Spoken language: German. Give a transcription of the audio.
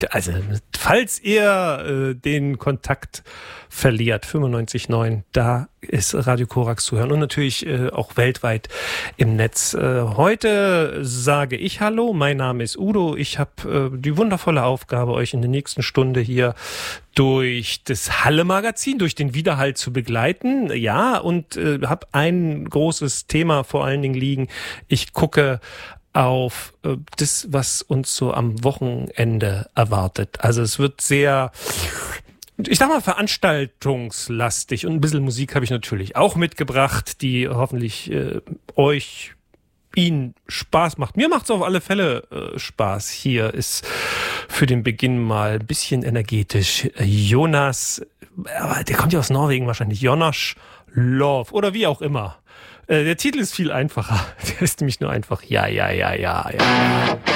Also, falls ihr den Kontakt verliert, 95.9, da ist Radio Korax zu hören und natürlich auch weltweit im Netz. Heute sage ich Hallo, mein Name ist Udo. Ich habe die wundervolle Aufgabe, euch in der nächsten Stunde hier durch das Halle-Magazin, durch den Widerhall zu begleiten. Ja, und habe ein großes Thema vor allen Dingen liegen. Ich gucke auf das, was uns so am Wochenende erwartet. Also es wird sehr, ich sag mal, veranstaltungslastig und ein bisschen Musik habe ich natürlich auch mitgebracht, die hoffentlich Ihnen Spaß macht. Mir macht es auf alle Fälle Spaß. Hier ist für den Beginn mal ein bisschen energetisch Jonas, aber der kommt ja aus Norwegen wahrscheinlich, Jonas Love oder wie auch immer. Der Titel ist viel einfacher. Der ist nämlich nur einfach Ja.